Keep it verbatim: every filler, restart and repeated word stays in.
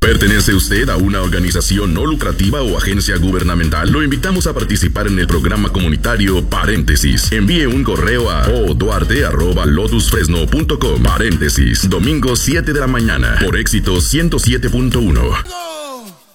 ¿Pertenece usted a una organización no lucrativa o agencia gubernamental? Lo invitamos a participar en el programa comunitario Paréntesis. Envíe un correo a oduarte arroba lotus fresno punto com. Paréntesis, domingo siete de la mañana, por Éxito ciento siete punto uno.